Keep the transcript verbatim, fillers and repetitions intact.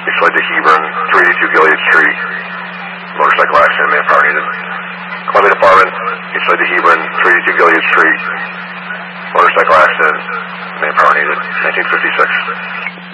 East Lake to Hebron, three eighty-two Gilead Street. Motorcycle accident, manpower needed. Columbia Department, East Lake to Hebron, three eighty-two Gilead Street. Motorcycle accident, manpower needed. nineteen fifty-six.